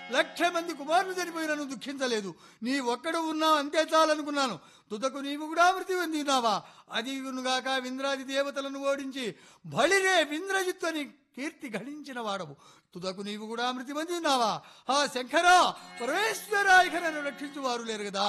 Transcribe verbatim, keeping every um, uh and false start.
లక్ష మంది కుమారులు చనిపోయినను దుఃఖించలేదు. నీ ఒక్కడు ఉన్నావు అంతే చాలనుకున్నాను. తుదకు నీవు కూడా మృతి పొందినావా? అది గాక వింద్రాది దేవతలను ఓడించి బలిరే వింద్రజిత్తు అని కీర్తి గడించిన వాడవు. తుదకు నీవు కూడా మృతి పొందినావా? ఆ శంకర పరమేశ్వర ఇక నన్ను రక్షించువారు లేరు కదా.